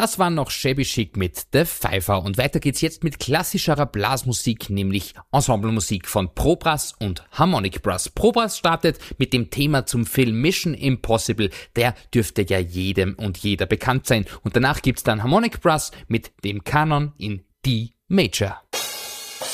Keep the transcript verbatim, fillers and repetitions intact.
Das war noch Shabby Chic mit The Pfeiffer und weiter geht's jetzt mit klassischerer Blasmusik, nämlich Ensemblemusik von Pro-Brass und Harmonic Brass. Pro-Brass startet mit dem Thema zum Film Mission Impossible, der dürfte ja jedem und jeder bekannt sein und danach gibt's dann Harmonic Brass mit dem Kanon in D Major.